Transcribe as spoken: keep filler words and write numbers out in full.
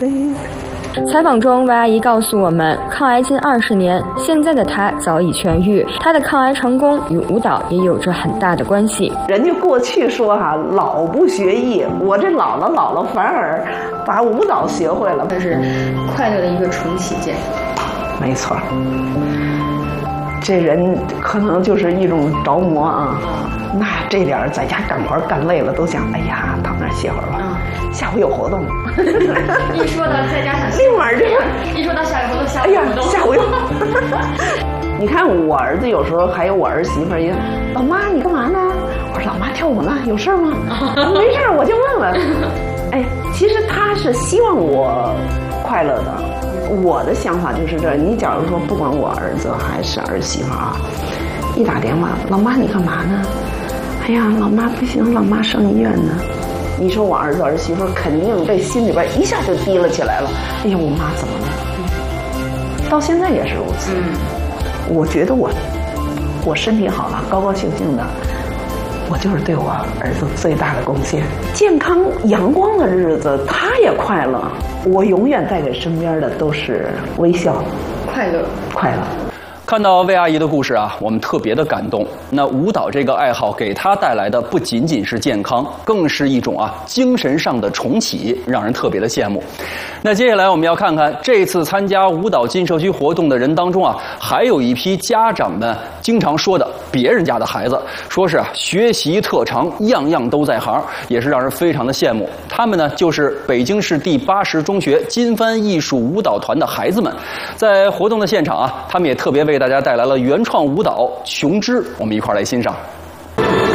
采访中，魏阿姨告诉我们，抗癌近二十年，现在的她早已痊愈。她的抗癌成功与舞蹈也有着很大的关系。 人家过去说哈、啊，老不学艺，我这老了老了反而把舞蹈学会了， 这是快乐的一个重启键。 没错，这人可能就是一种着魔啊。那这点在家干活干累了，都想，哎呀，躺那儿歇会儿吧。嗯、下午有活动。 一说到在家想， 立马这个， 一说到下午活动，下午哎呀， 活动， 下午有。你看我儿子有时候还有我儿媳妇也，老妈你干嘛呢？我说老妈跳舞呢，有事吗？没事，我就问问。哎，其实他是希望我快乐的。我的想法就是这，你假如说不管我儿子还是儿媳妇啊，一打电话，老妈你干嘛呢？哎呀，老妈不行，老妈上医院呢。你说我儿子儿媳妇肯定这心里边一下就提了起来了。哎呀，我妈怎么了？到现在也是如此。嗯、我觉得我我身体好了，高高兴兴的，我就是对我儿子最大的贡献。健康阳光的日子，他也快乐。我永远带给身边的都是微笑、 快乐、 快乐。 看到魏阿姨的故事啊，我们特别的感动。那舞蹈这个爱好给她带来的不仅仅是健康，更是一种啊精神上的重启，让人特别的羡慕。那接下来我们要看看这次参加舞蹈进社区活动的人当中啊，还有一批家长们经常说的别人家的孩子，说是学习特长，样样都在行，也是让人非常的羡慕。他们呢就是北京市第八十中学金帆艺术舞蹈团的孩子们。在活动的现场啊，他们也特别为大家带来了原创舞蹈《琼枝》，我们一块儿来欣赏。